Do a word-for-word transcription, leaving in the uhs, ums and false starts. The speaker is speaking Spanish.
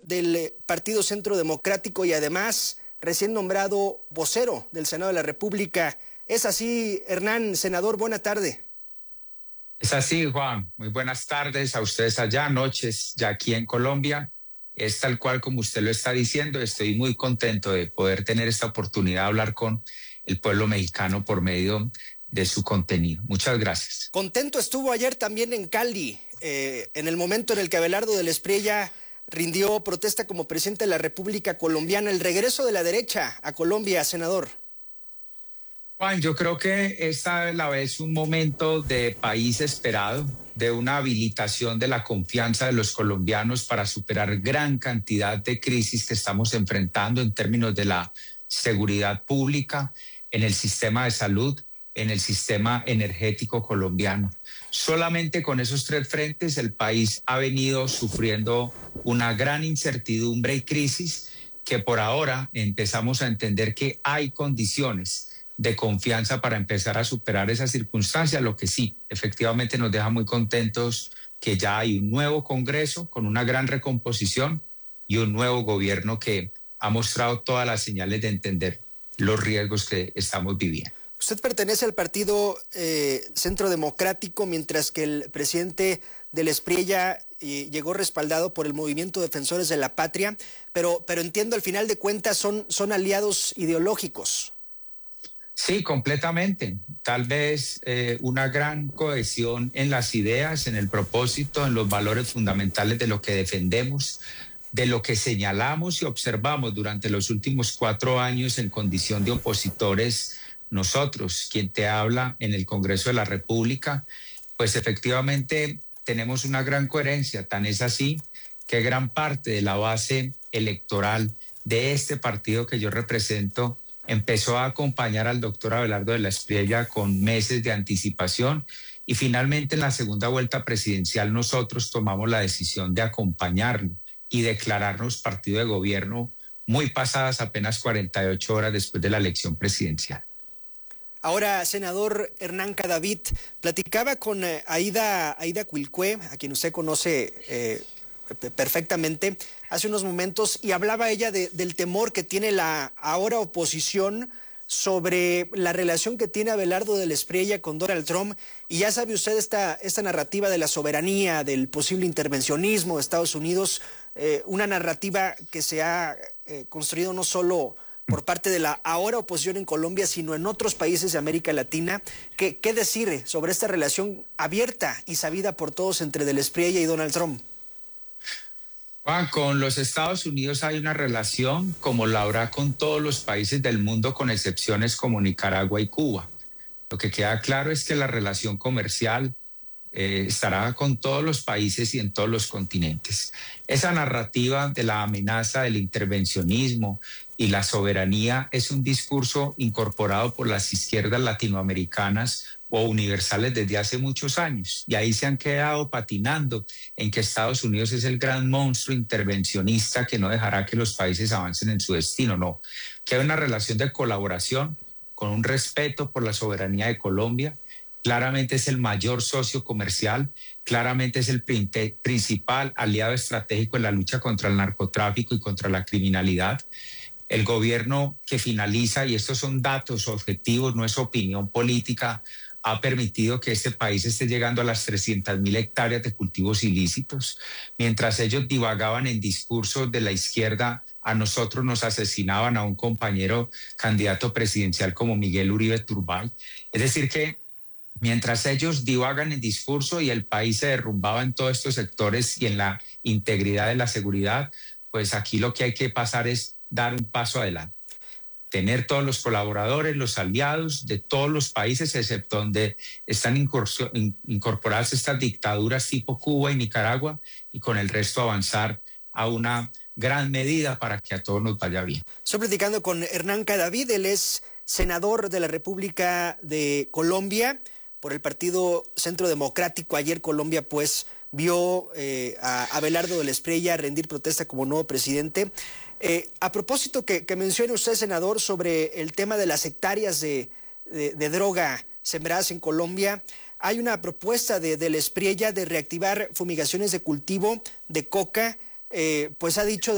del Partido Centro Democrático y además recién nombrado vocero del Senado de la República. ¿Es así, Hernán, senador? Buena tarde. Es así, Juan. Muy buenas tardes a ustedes allá, noches ya aquí en Colombia. Es tal cual como usted lo está diciendo. Estoy muy contento de poder tener esta oportunidad de hablar con el pueblo mexicano por medio de su contenido. Muchas gracias. Contento estuvo ayer también en Cali, eh, en el momento en el que Abelardo del Espriella rindió protesta como presidente de la República Colombiana. El regreso de la derecha a Colombia, senador. Juan, yo creo que esta es la vez un momento de país esperado, de una habilitación de la confianza de los colombianos para superar gran cantidad de crisis que estamos enfrentando en términos de la seguridad pública, en el sistema de salud, en el sistema energético colombiano. Solamente con esos tres frentes el país ha venido sufriendo una gran incertidumbre y crisis que por ahora empezamos a entender que hay condiciones de confianza para empezar a superar esa circunstancia, lo que sí, efectivamente nos deja muy contentos que ya hay un nuevo Congreso con una gran recomposición y un nuevo gobierno que ha mostrado todas las señales de entender los riesgos que estamos viviendo. Usted pertenece al Partido eh, Centro Democrático, mientras que el presidente del Espriella eh, llegó respaldado por el Movimiento Defensores de la Patria, pero, pero entiendo al final de cuentas son, son aliados ideológicos. Sí, completamente. Tal vez eh, una gran cohesión en las ideas, en el propósito, en los valores fundamentales de lo que defendemos, de lo que señalamos y observamos durante los últimos cuatro años en condición de opositores. Nosotros, quien te habla en el Congreso de la República, pues efectivamente tenemos una gran coherencia. Tan es así que gran parte de la base electoral de este partido que yo represento empezó a acompañar al doctor Abelardo del Espriella con meses de anticipación y finalmente en la segunda vuelta presidencial nosotros tomamos la decisión de acompañarlo y declararnos partido de gobierno muy pasadas apenas cuarenta y ocho horas después de la elección presidencial. Ahora, senador Hernán Cadavid, platicaba con eh, Aida, Aida Cuilcue, a quien usted conoce eh, perfectamente, hace unos momentos, y hablaba ella de, del temor que tiene la ahora oposición sobre la relación que tiene Abelardo del Espriella con Donald Trump, y ya sabe usted esta, esta narrativa de la soberanía, del posible intervencionismo de Estados Unidos, eh, una narrativa que se ha eh, construido no solo por parte de la ahora oposición en Colombia, sino en otros países de América Latina. ¿Qué, qué decir sobre esta relación abierta y sabida por todos entre del Espriella y Donald Trump? Juan, con los Estados Unidos hay una relación como la habrá con todos los países del mundo, con excepciones como Nicaragua y Cuba. Lo que queda claro es que la relación comercial eh, estará con todos los países y en todos los continentes. Esa narrativa de la amenaza del intervencionismo y la soberanía es un discurso incorporado por las izquierdas latinoamericanas o universales desde hace muchos años, y ahí se han quedado patinando en que Estados Unidos es el gran monstruo intervencionista que no dejará que los países avancen en su destino. No, que hay una relación de colaboración con un respeto por la soberanía de Colombia. Claramente es el mayor socio comercial, claramente es el principal aliado estratégico en la lucha contra el narcotráfico y contra la criminalidad. El gobierno que finaliza, y estos son datos objetivos, no es opinión política, ha permitido que este país esté llegando a las trescientas mil hectáreas de cultivos ilícitos. Mientras ellos divagaban en discursos de la izquierda, a nosotros nos asesinaban a un compañero candidato presidencial como Miguel Uribe Turbay. Es decir que mientras ellos divagan en discurso y el país se derrumbaba en todos estos sectores y en la integridad de la seguridad, pues aquí lo que hay que pasar es dar un paso adelante. Tener todos los colaboradores, los aliados de todos los países, excepto donde están incorporadas estas dictaduras tipo Cuba y Nicaragua, y con el resto avanzar a una gran medida para que a todos nos vaya bien. Estoy platicando con Hernán Cadavid, él es senador de la República de Colombia por el Partido Centro Democrático. Ayer Colombia pues vio eh, a Abelardo del Espriella rendir protesta como nuevo presidente. Eh, a propósito que, que mencione usted, senador, sobre el tema de las hectáreas de, de, de droga sembradas en Colombia, hay una propuesta de del Espriella de reactivar fumigaciones de cultivo de coca, eh, pues ha dicho